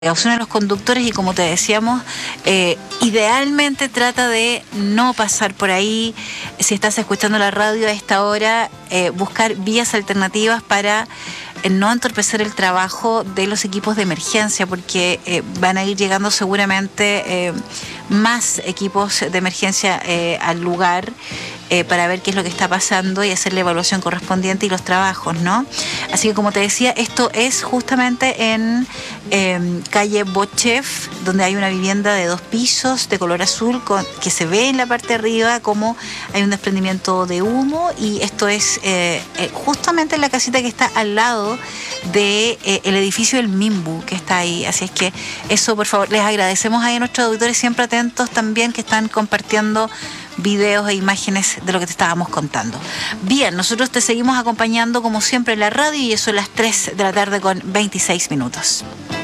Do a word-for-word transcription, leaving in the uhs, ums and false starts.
precaución a los conductores y, como te decíamos, eh, idealmente trata de no pasar por ahí. Si estás escuchando la radio a esta hora, eh, buscar vías alternativas para eh, no entorpecer el trabajo de los equipos de emergencia, porque eh, van a ir llegando seguramente eh, más equipos de emergencia eh, al lugar eh, para ver qué es lo que está pasando y hacer la evaluación correspondiente y los trabajos, ¿no? Así que, como te decía, esto es justamente en eh, calle Bochef, donde hay una vivienda de dos pisos de color azul con, que se ve en la parte de arriba como hay un desprendimiento de humo, y esto es eh, eh, justamente en la casita que está al lado de eh, el edificio del Mimbu que está ahí. Así es que eso, por favor, les agradecemos ahí a nuestros auditores siempre atentos también, que están compartiendo videos e imágenes de lo que te estábamos contando. Bien, nosotros te seguimos acompañando como siempre en la radio, y eso a las tres de la tarde con veintiséis minutos.